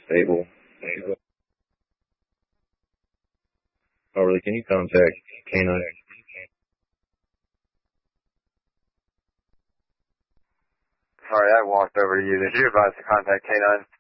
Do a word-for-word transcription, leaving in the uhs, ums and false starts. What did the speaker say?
stable. Overly, can you contact K nine? Sorry, I walked over to you. Did you advise to contact K nine?